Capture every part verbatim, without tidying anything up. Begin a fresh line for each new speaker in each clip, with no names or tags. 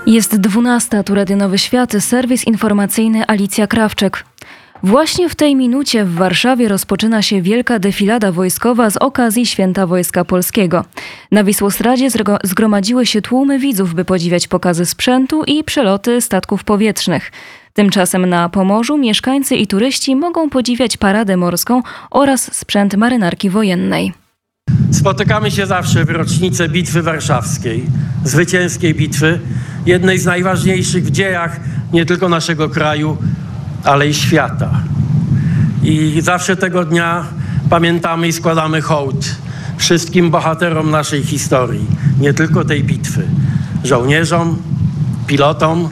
Jest dwunasta, tu Radio Nowy Świat, serwis informacyjny Alicja Krawczyk. Właśnie w tej minucie w Warszawie rozpoczyna się wielka defilada wojskowa z okazji Święta Wojska Polskiego. Na Wisłostradzie zgromadziły się tłumy widzów, by podziwiać pokazy sprzętu i przeloty statków powietrznych. Tymczasem na Pomorzu mieszkańcy i turyści mogą podziwiać paradę morską oraz sprzęt marynarki wojennej.
Spotykamy się zawsze w rocznicę Bitwy Warszawskiej, zwycięskiej bitwy, jednej z najważniejszych w dziejach nie tylko naszego kraju, ale i świata. I zawsze tego dnia pamiętamy i składamy hołd wszystkim bohaterom naszej historii, nie tylko tej bitwy, żołnierzom, pilotom,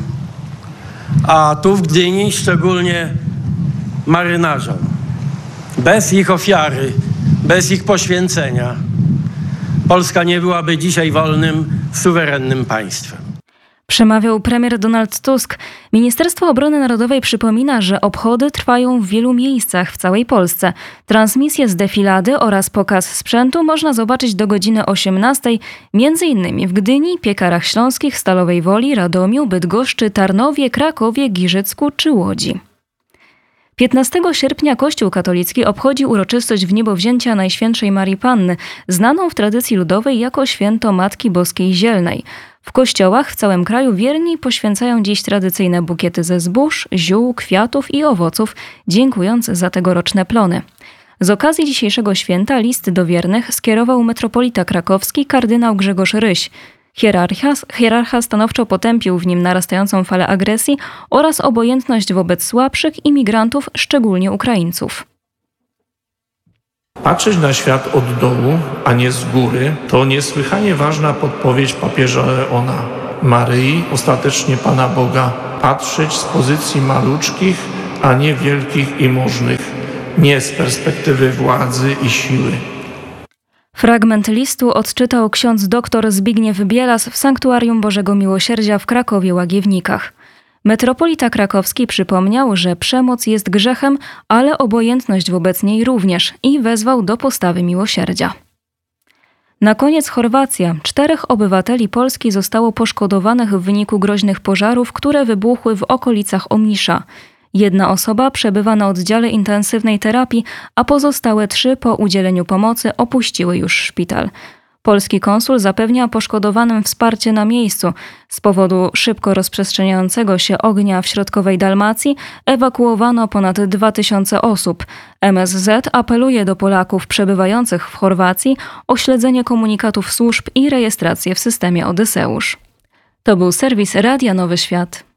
a tu w Gdyni szczególnie marynarzom. Bez ich ofiary, bez ich poświęcenia Polska nie byłaby dzisiaj wolnym, suwerennym państwem.
Przemawiał premier Donald Tusk. Ministerstwo Obrony Narodowej przypomina, że obchody trwają w wielu miejscach w całej Polsce. Transmisję z defilady oraz pokaz sprzętu można zobaczyć do godziny osiemnastej, między innymi w Gdyni, Piekarach Śląskich, Stalowej Woli, Radomiu, Bydgoszczy, Tarnowie, Krakowie, Giżycku czy Łodzi. piętnastego sierpnia Kościół katolicki obchodzi uroczystość wniebowzięcia Najświętszej Marii Panny, znaną w tradycji ludowej jako święto Matki Boskiej Zielnej. W kościołach w całym kraju wierni poświęcają dziś tradycyjne bukiety ze zbóż, ziół, kwiatów i owoców, dziękując za tegoroczne plony. Z okazji dzisiejszego święta list do wiernych skierował metropolita krakowski kardynał Grzegorz Ryś. Hierarcha, hierarcha stanowczo potępił w nim narastającą falę agresji oraz obojętność wobec słabszych imigrantów, szczególnie Ukraińców.
Patrzeć na świat od dołu, a nie z góry, to niesłychanie ważna podpowiedź papieża Leona. Maryi, ostatecznie Pana Boga, patrzeć z pozycji maluczkich, a nie wielkich i możnych, nie z perspektywy władzy i siły.
Fragment listu odczytał ksiądz dr Zbigniew Bielas w Sanktuarium Bożego Miłosierdzia w Krakowie-Łagiewnikach. Metropolita krakowski przypomniał, że przemoc jest grzechem, ale obojętność wobec niej również i wezwał do postawy miłosierdzia. Na koniec Chorwacja. Czterech obywateli Polski zostało poszkodowanych w wyniku groźnych pożarów, które wybuchły w okolicach Omisza. Jedna osoba przebywa na oddziale intensywnej terapii, a pozostałe trzy po udzieleniu pomocy opuściły już szpital. Polski konsul zapewnia poszkodowanym wsparcie na miejscu. Z powodu szybko rozprzestrzeniającego się ognia w środkowej Dalmacji ewakuowano ponad dwa tysiące osób. M S Z apeluje do Polaków przebywających w Chorwacji o śledzenie komunikatów służb i rejestrację w systemie Odyseusz. To był serwis Radia Nowy Świat.